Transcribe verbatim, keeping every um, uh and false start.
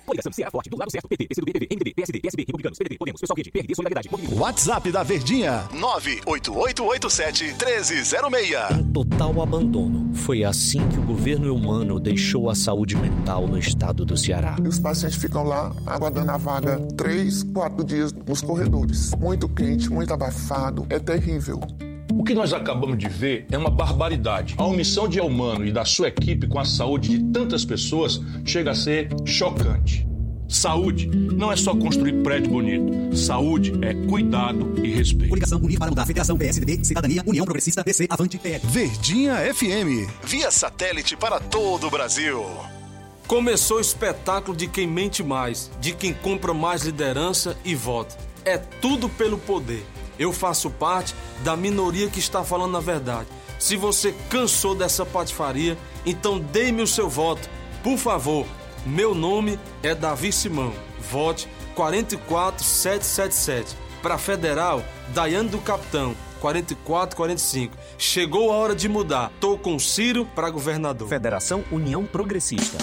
Coligação Ceará Forte, do lado certo, P T, P C do B, P V, M D B, P S D, P S B, Republicanos, P D T, Podemos, Pessoal Verde, P R D, Solidariedade, Movimento. WhatsApp da Verdinha, nove oito oito oito sete um três zero seis. Um total abandono. Foi assim que o governo humano deixou a saúde mental no estado do Ceará. E os pacientes ficam lá aguardando a vaga três, quatro dias nos corredores. Muito quente, muito abafado, é terrível. O que nós acabamos de ver é uma barbaridade. A omissão de Elmano e da sua equipe com a saúde de tantas pessoas chega a ser chocante. Saúde não é só construir prédio bonito. Saúde é cuidado e respeito. Coligação Unir para Mudar, Federação P S D B, Cidadania, União Progressista, P C, Avante, P L. Verdinha F M, via satélite para todo o Brasil. Começou o espetáculo de quem mente mais, de quem compra mais liderança e vota. É tudo pelo poder. Eu faço parte da minoria que está falando a verdade. Se você cansou dessa patifaria, então dê-me o seu voto. Por favor, meu nome é Davi Simão. Vote quatro quatro sete sete sete. Para Federal, Daiane do Capitão, quatro quatro quatro cinco. Chegou a hora de mudar. Tô com Ciro para governador. Federação União Progressista.